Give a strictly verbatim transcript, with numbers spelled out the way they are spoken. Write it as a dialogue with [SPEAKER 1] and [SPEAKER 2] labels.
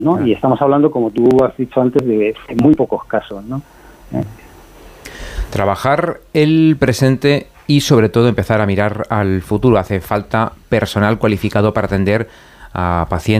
[SPEAKER 1] ¿no?
[SPEAKER 2] Claro.
[SPEAKER 1] Y estamos hablando, como tú has dicho antes, de, de muy pocos casos, ¿no? Eh.
[SPEAKER 2] Trabajar el presente y sobre todo empezar a mirar al futuro. Hace falta personal cualificado para atender a pacientes